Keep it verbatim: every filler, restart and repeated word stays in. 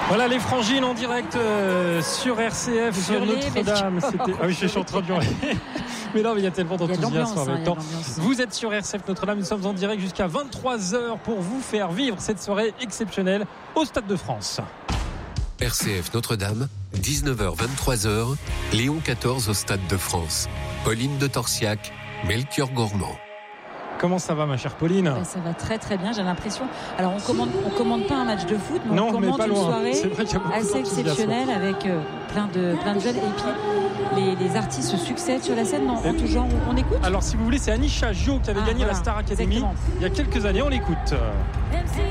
Voilà les Frangines en direct euh, sur R C F sur Notre-Dame. C'était... Ah oui, je suis en train de hurler. Mais non, mais il y a tellement d'enthousiasme en même temps. Vous êtes sur R C F Notre-Dame, nous sommes en direct jusqu'à vingt-trois heures pour vous faire vivre cette soirée exceptionnelle au Stade de France. R C F Notre-Dame, dix-neuf heures vingt-trois heures, Léon quatorze au Stade de France. Pauline de Torsiac, Melchior Gormand. Comment ça va, ma chère Pauline ? Ben, ça va très très bien, j'ai l'impression. Alors on commande, on commande pas un match de foot, mais non, on commande mais pas une loin. soirée assez exceptionnelle avec euh, plein de plein de jeunes. Et puis les, les artistes se succèdent sur la scène. Non, en tout genre, on, on écoute. Alors si vous voulez, c'est Anisha Jo qui avait ah, gagné voilà, la Star Academy exactement. il y a quelques années. On l'écoute.